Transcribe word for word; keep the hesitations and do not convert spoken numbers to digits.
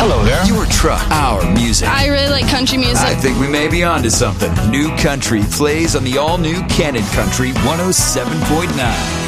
Hello there. Your truck, our music. I really like country music. I think we may be onto something. New Country plays on the all-new Cannon Country one oh seven point nine.